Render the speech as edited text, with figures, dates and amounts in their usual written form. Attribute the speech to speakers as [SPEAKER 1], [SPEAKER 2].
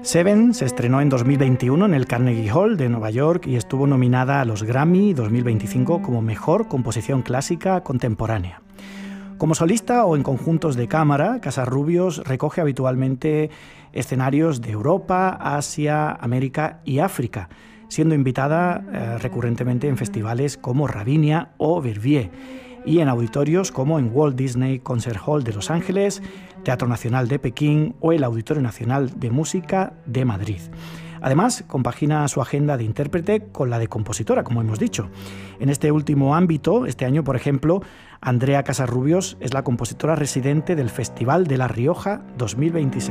[SPEAKER 1] Seven se estrenó en 2021 en el Carnegie Hall de Nueva York y estuvo nominada a los Grammy 2025 como Mejor Composición Clásica Contemporánea. Como solista o en conjuntos de cámara, Casarrubios recoge habitualmente escenarios de Europa, Asia, América y África, siendo invitada recurrentemente en festivales como Ravinia o Verbier y en auditorios como en Walt Disney Concert Hall de Los Ángeles, Teatro Nacional de Pekín o el Auditorio Nacional de Música de Madrid. Además, compagina su agenda de intérprete con la de compositora, como hemos dicho. En este último ámbito, este año, por ejemplo, Andrea Casarrubios es la compositora residente del Festival de La Rioja 2026.